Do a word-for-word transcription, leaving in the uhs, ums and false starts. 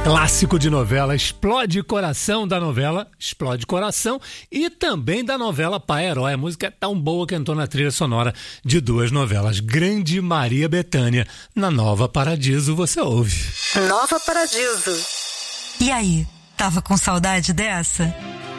Clássico de novela, Explode Coração, da novela Explode Coração e também da novela Pai Herói. A música é tão boa que entrou na trilha sonora de duas novelas. Grande Maria Bethânia, na Nova Paradiso, você ouve. Nova Paradiso. E aí, tava com saudade dessa?